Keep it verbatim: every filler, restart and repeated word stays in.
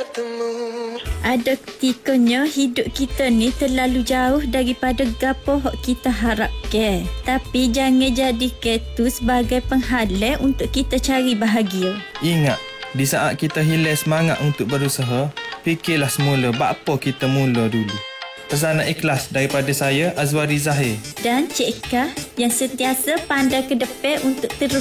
Ada ketikanya hidup kita ni terlalu jauh daripada gapo hak kita harap ke. Tapi jangan jadikan tu sebagai penghalang untuk kita cari bahagia. Ingat, di saat kita hilang semangat untuk berusaha, fikirlah semula bapa kita mula dulu. Pesanan ikhlas daripada saya, Azwari Zahir. Dan Cik Eka yang sentiasa pandai ke depan untuk terus